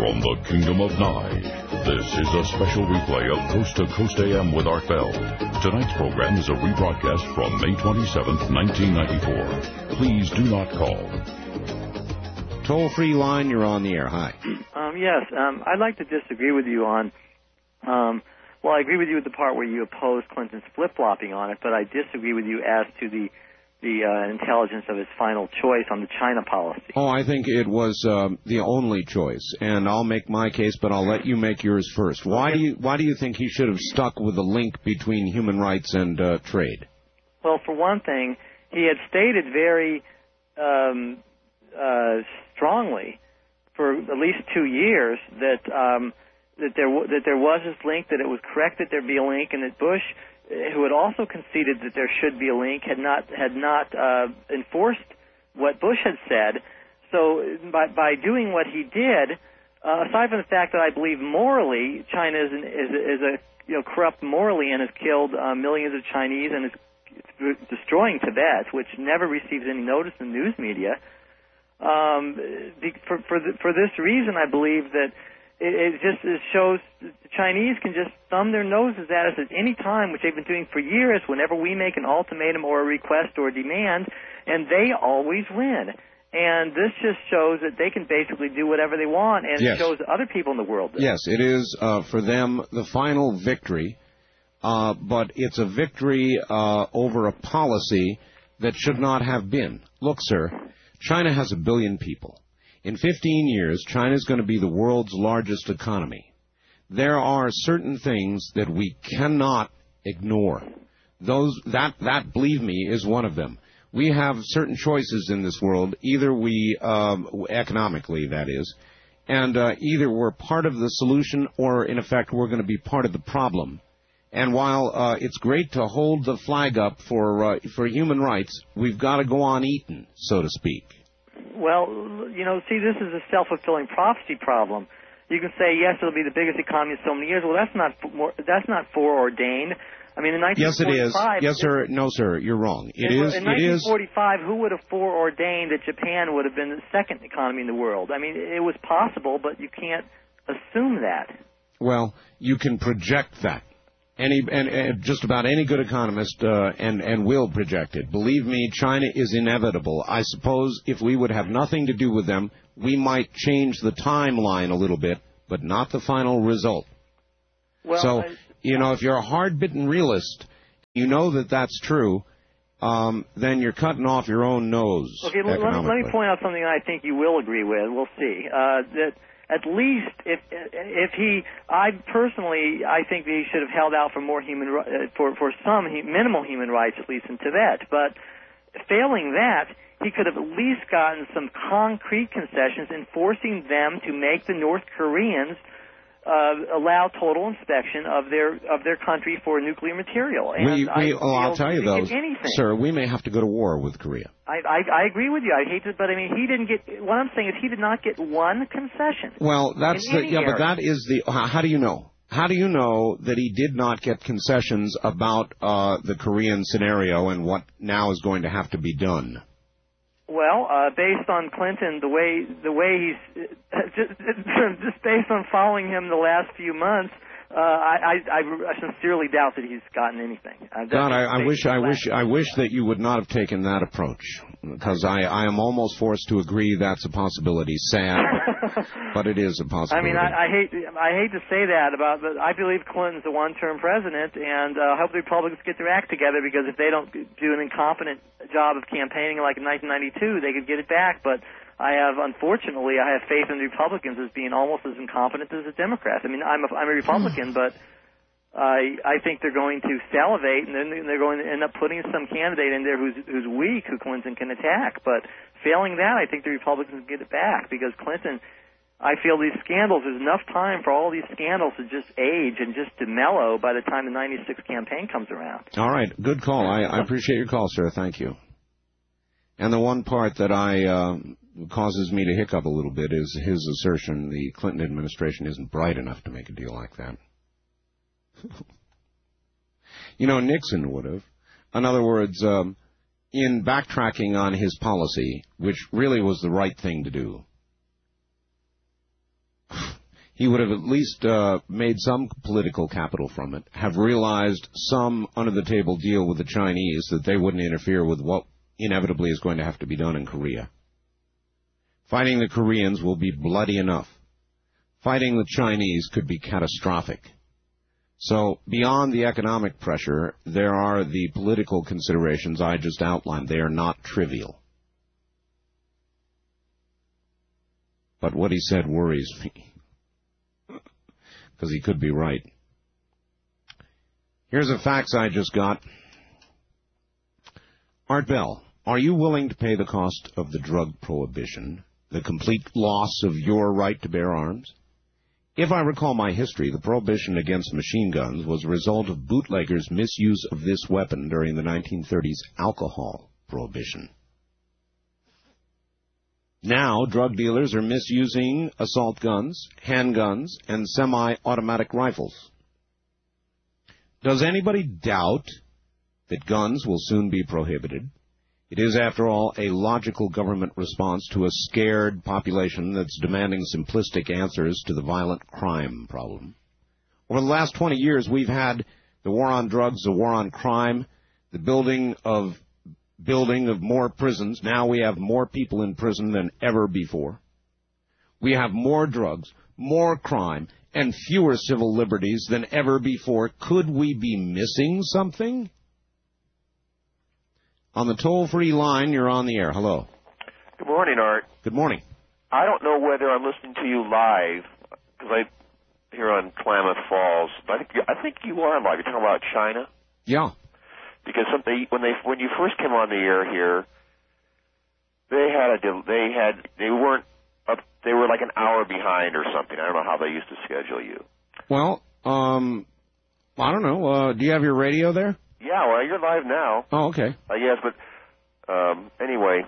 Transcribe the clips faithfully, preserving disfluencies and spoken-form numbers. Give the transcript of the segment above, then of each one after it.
From the Kingdom of Nye, this is a special replay of Coast to Coast A M with Art Bell. Tonight's program is a rebroadcast from May twenty-seventh, nineteen ninety-four. Please do not call. Toll-free line, you're on the air. Hi. Um, yes, um, I'd like to disagree with you on, um, well, I agree with you with the part where you oppose Clinton's flip-flopping on it, but I disagree with you as to the the uh, intelligence of his final choice on the China policy. Oh, I think it was um, the only choice, and I'll make my case, but I'll let you make yours first. Why do you Why do you think he should have stuck with the link between human rights and uh, trade? Well, for one thing, he had stated very um, uh, strongly for at least two years that um, that there w- that there was this link, that it was correct that there be a link, and that Bush, who had also conceded that there should be a link, had not had not uh, enforced what Bush had said. So by by doing what he did, uh, aside from the fact that I believe morally China is an, is, is a you know corrupt morally and has killed uh, millions of Chinese and is destroying Tibet, which never receives any notice in the news media. Um, for for the, for this reason, I believe that it, it just it shows the Chinese can just thumb their noses at us at any time, which they've been doing for years, whenever we make an ultimatum or a request or a demand, and they always win. And this just shows that they can basically do whatever they want, and yes. It shows other people in the world. Yes, it is uh, for them the final victory, uh, but it's a victory uh, over a policy that should not have been. Look, sir, China has a billion people. In fifteen years, China is going to be the world's largest economy. There are certain things that we cannot ignore. Those that that believe me is one of them. We have certain choices in this world. Either we um, economically, that is, and uh, either we're part of the solution, or in effect we're going to be part of the problem. And while uh, it's great to hold the flag up for uh, for human rights, we've got to go on eating, so to speak. Well, you know, see, this is a self-fulfilling prophecy problem. You can say, yes, it'll be the biggest economy in so many years. Well, that's not that's not foreordained. I mean, in nineteen forty-five... Yes, it is. Yes, sir. No, sir. You're wrong. It in, is. In it nineteen forty-five, is. Who would have foreordained that Japan would have been the second economy in the world? I mean, it was possible, but you can't assume that. Well, you can project that. Any and, and just about any good economist uh, and and will project it. Believe me, China is inevitable. I suppose if we would have nothing to do with them, we might change the timeline a little bit, but not the final result. Well, so, I, you know, if you're a hard-bitten realist, you know that that's true, um, then you're cutting off your own nose. Okay, let, let me point out something I think you will agree with. We'll see. Uh, that at least if if he, I personally, I think that he should have held out for more human, uh, for for some minimal human rights, at least in Tibet. But failing that, he could have at least gotten some concrete concessions, enforcing them to make the North Koreans uh, allow total inspection of their of their country for nuclear material. And we, we, I oh, I'll tell you though, sir, we may have to go to war with Korea. I, I, I agree with you. I hate it, but I mean, he didn't get. What I'm saying is, he did not get one concession. Well, that's the yeah, area. but that is the. How, how do you know? How do you know that he did not get concessions about uh, the Korean scenario and what now is going to have to be done? Well, uh, based on Clinton, the way the way he's just, just based on following him the last few months, uh, I, I, I sincerely doubt that he's gotten anything. God, I, I wish I wish I wish that you would not have taken that approach, because I, I am almost forced to agree that's a possibility. Sad, but it is a possibility. I mean, I, I hate I hate to say that about, but I believe Clinton's a one-term president, and uh, I hope the Republicans get their act together, because if they don't do an incompetent job of campaigning like in nineteen ninety-two, they could get it back. But I have, unfortunately, I have faith in the Republicans as being almost as incompetent as the Democrats. I mean, I'm a, I'm a Republican, but I I think they're going to salivate, and then they're going to end up putting some candidate in there who's who's weak, who Clinton can attack. But failing that, I think the Republicans get it back, because Clinton, I feel these scandals, there's enough time for all these scandals to just age and just to mellow by the time the ninety-six campaign comes around. All right, good call. I, I appreciate your call, sir. Thank you. And the one part that I uh, causes me to hiccup a little bit is his assertion the Clinton administration isn't bright enough to make a deal like that. You know, Nixon would have. In other words, um, in backtracking on his policy, which really was the right thing to do, he would have at least uh, made some political capital from it, have realized some under-the-table deal with the Chinese that they wouldn't interfere with what inevitably is going to have to be done in Korea. Fighting the Koreans will be bloody enough. Fighting the Chinese could be catastrophic. So beyond the economic pressure, there are the political considerations I just outlined. They are not trivial. But what he said worries me, because he could be right. Here's a fax I just got. Art Bell, are you willing to pay the cost of the drug prohibition, the complete loss of your right to bear arms? If I recall my history, the prohibition against machine guns was a result of bootleggers' misuse of this weapon during the nineteen thirties alcohol prohibition. Now, drug dealers are misusing assault guns, handguns, and semi-automatic rifles. Does anybody doubt that guns will soon be prohibited? It is, after all, a logical government response to a scared population that's demanding simplistic answers to the violent crime problem. Over the last twenty years, we've had the war on drugs, the war on crime, the building of building of more prisons. Now we have more people in prison than ever before. We have more drugs, more crime, and fewer civil liberties than ever before. Could we be missing something? On the toll-free line, you're on the air. Hello. Good morning, Art. Good morning. I don't know whether I'm listening to you live, because I here on Klamath Falls. But I think you, I think you are live. You're talking about China. Yeah. Because something, when they when you first came on the air here, they had a they had they weren't up. They were like an hour behind or something. I don't know how they used to schedule you. Well, um, I don't know. Uh, do you have your radio there? Yeah. Well, you're live now. Oh, okay. I guess, but um, anyway,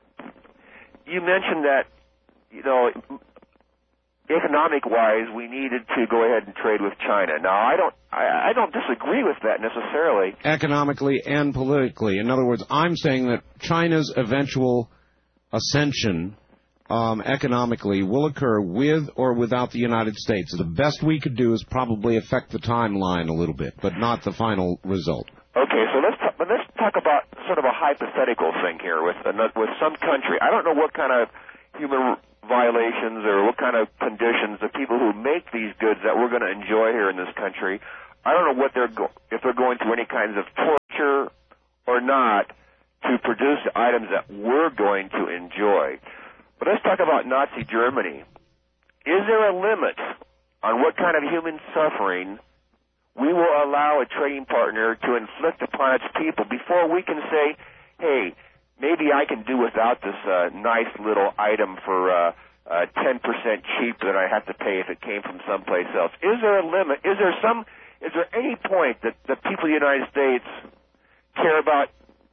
you mentioned that you know. Economic-wise, we needed to go ahead and trade with China. Now, I don't, I, I don't disagree with that necessarily. Economically and politically. In other words, I'm saying that China's eventual ascension um, economically will occur with or without the United States. The best we could do is probably affect the timeline a little bit, but not the final result. Okay, so let's talk, but let's talk about sort of a hypothetical thing here with with some country. I don't know what kind of human violations or what kind of conditions the people who make these goods that we're going to enjoy here in this country, I don't know what they're go- if they're going through any kinds of torture or not to produce items that we're going to enjoy. But let's talk about Nazi Germany. Is there a limit on what kind of human suffering we will allow a trading partner to inflict upon its people before we can say, hey, maybe I can do without this uh, nice little item for uh, uh, ten percent cheaper than I have to pay if it came from someplace else. Is there a limit? Is there some? Is there any point that the people of the United States care about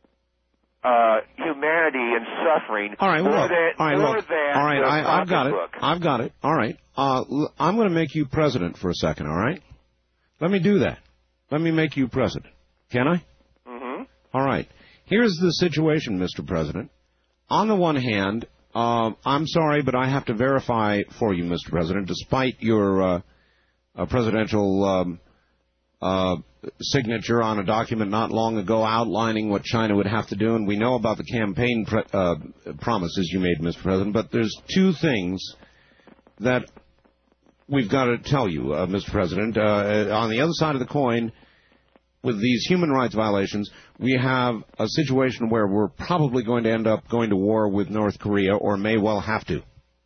uh, humanity and suffering all right, more look, than all right, more look, than all right, the I, I've got it. pocketbook? I've got it. All right, uh, l- I'm going to make you president for a second. All right, let me do that. Let me make you president. Can I? Mm-hmm. All right. Here's the situation, Mister President. On the one hand, uh, I'm sorry, but I have to verify for you, Mister President, despite your uh, uh, presidential um, uh, signature on a document not long ago outlining what China would have to do, and we know about the campaign pre- uh, promises you made, Mister President, but there's two things that we've got to tell you, uh, Mister President. Uh, on the other side of the coin, with these human rights violations, we have a situation where we're probably going to end up going to war with North Korea, or may well have to.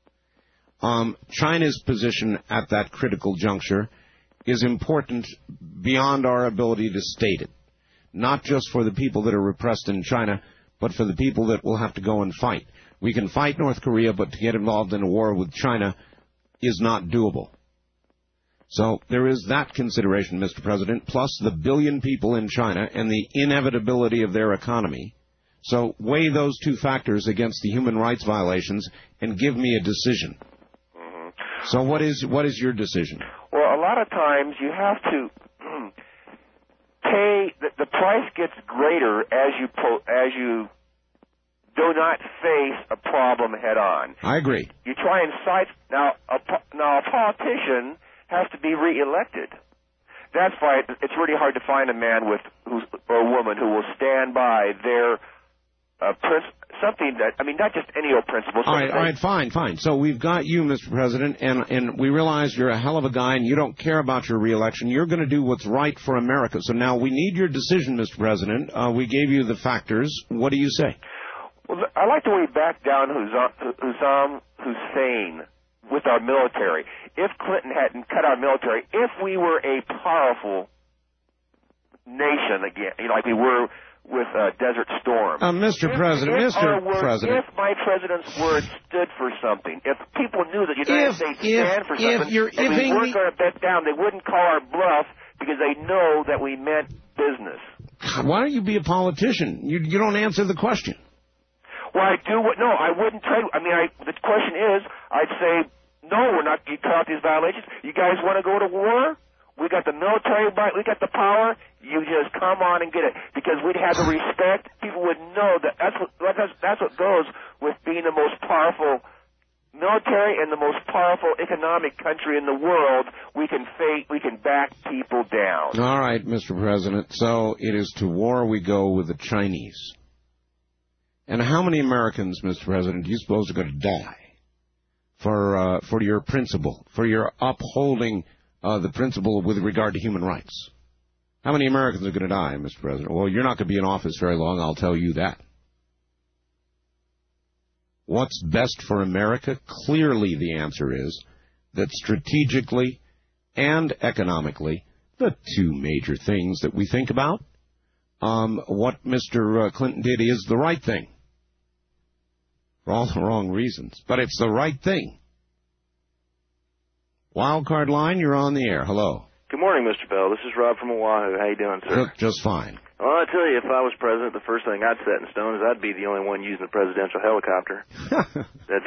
Um, China's position at that critical juncture is important beyond our ability to state it, not just for the people that are repressed in China, but for the people that will have to go and fight. We can fight North Korea, but to get involved in a war with China is not doable. So there is that consideration, Mister President, plus the billion people in China and the inevitability of their economy. So weigh those two factors against the human rights violations and give me a decision. Mm-hmm. So what is what is your decision? Well, a lot of times you have to pay. The, the price gets greater as you po- as you do not face a problem head on. I agree. You try and cite now. A, now a politician has to be reelected. That's why it's really hard to find a man with who's, or a woman who will stand by their uh, prin- something that I mean, not just any old principle. All right, all right, fine, fine. So we've got you, Mister President, and and we realize you're a hell of a guy, and you don't care about your reelection. You're going to do what's right for America. So now we need your decision, Mister President. Uh, we gave you the factors. What do you say? Well, I like the way he backed down Saddam Hussein with our military. If Clinton hadn't cut our military, if we were a powerful nation again, you know, like we were with uh, Desert Storm. Uh, Mister If, President, if Mister word, President. If my president's word stood for something, if people knew that the United If- States if- stand for if something, you're and we ifing weren't me- going to bet down, they wouldn't call our bluff because they know that we meant business. Why don't you be a politician? You you don't answer the question. Well, I do what? No, I wouldn't trade. I mean, I, the question is, I'd say, no, we're not. You cut out these violations. You guys want to go to war? We got the military, we got the power. You just come on and get it, because we'd have the respect. People would know that that's what that's, that's what goes with being the most powerful military and the most powerful economic country in the world. We can fake, we can back people down. All right, Mister President. So it is to war we go with the Chinese. And how many Americans, Mister President, do you suppose are going to die for uh, for your principle, for your upholding uh, the principle with regard to human rights? How many Americans are going to die, Mister President? Well, you're not going to be in office very long, I'll tell you that. What's best for America? Clearly the answer is that strategically and economically, the two major things that we think about, um, what Mister Clinton did is the right thing. For all the wrong reasons. But it's the right thing. Wildcard line, you're on the air. Hello. Good morning, Mister Bell. This is Rob from Oahu. How you doing, sir? Look, just fine. Well, I tell you, if I was president, the first thing I'd set in stone is I'd be the only one using the presidential helicopter. That's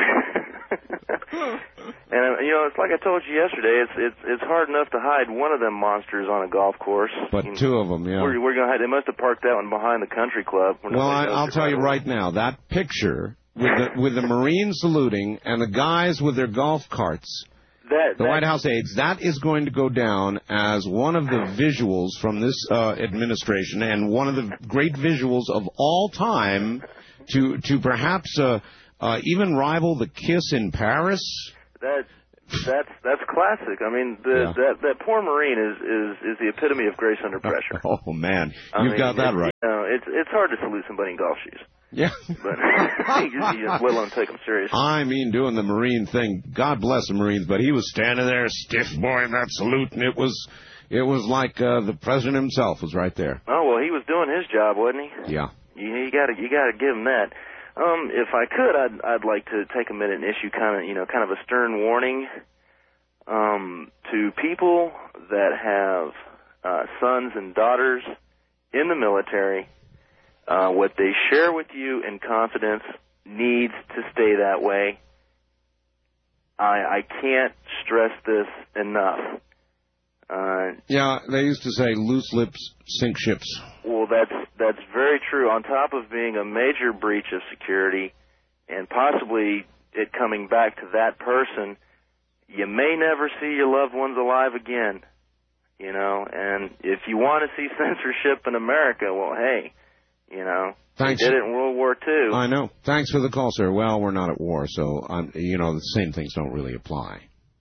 and you know, it's like I told you yesterday. It's it's it's hard enough to hide one of them monsters on a golf course. But you know, two of them, yeah. We're, we're gonna hide. They must have parked that one behind the country club. Well, I, I'll tell you right now, that picture with the with the Marines saluting and the guys with their golf carts. That, the that, White House aides, that is going to go down as one of the visuals from this uh, administration and one of the great visuals of all time to to perhaps uh, uh, even rival the kiss in Paris. That that's that's classic. I mean, the, Yeah. that that poor Marine is, is is the epitome of grace under pressure. Oh man, I you've mean, got that it, right. You know, it's it's hard to salute somebody in golf shoes. Yeah. But you just, you just will and take them serious. I mean, doing the Marine thing. God bless the Marines, but he was standing there, stiff boy in that salute, and it was, it was like uh, the president himself was right there. Oh well, he was doing his job, wasn't he? Yeah. You, you got to you got to give him that. Um, if I could, I'd I'd like to take a minute and issue kind of you know kind of a stern warning um, to people that have uh, sons and daughters in the military. Uh, what they share with you in confidence needs to stay that way. I, I can't stress this enough. Uh, yeah, they used to say loose lips sink ships. Well, that's that's very true. On top of being a major breach of security and possibly it coming back to that person, you may never see your loved ones alive again. You know, and if you want to see censorship in America, well, hey, you know, Thanks. they did it in World War Two. I know. Thanks for the call, sir. Well, we're not at war, so, um, you know, the same things don't really apply.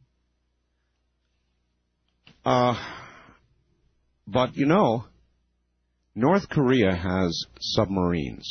Uh, but, you know, North Korea has submarines.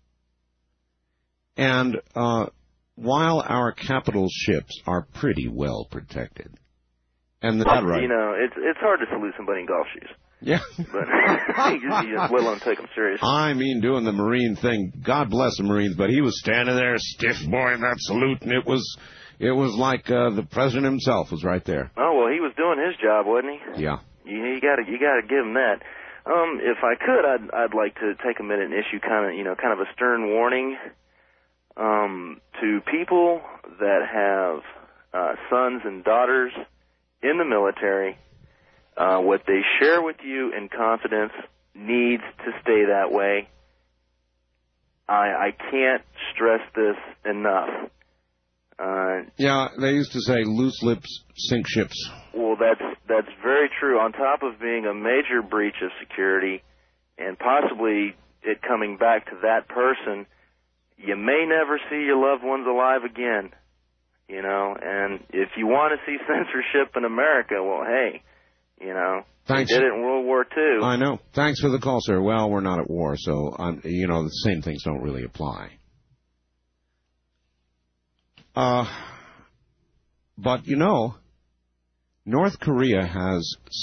And uh, while our capital ships are pretty well protected, and the, But, right. you know, it's it's hard to salute somebody in golf shoes. Yeah. But you just, you just will and take them serious. I mean, doing the Marine thing. God bless the Marines, but he was standing there, stiff boy in that salute, and it was, it was like uh, the president himself was right there. Oh well, he was doing his job, wasn't he? Yeah. You, you got to you got to give him that. Um, if I could, I'd I'd like to take a minute and issue kind of you know kind of a stern warning um, to people that have uh, sons and daughters in the military. Uh, what they share with you in confidence needs to stay that way. I, I can't stress this enough. Uh, yeah, they used to say loose lips sink ships. Well, that's that's very true. On top of being a major breach of security and possibly it coming back to that person, you may never see your loved ones alive again. You know, and if you want to see censorship in America, well, hey, you know, Thanks. they did it in World War Two. I know. Thanks for the call, sir. Well, we're not at war, so, um, you know, the same things don't really apply. Uh, but, you know, North Korea has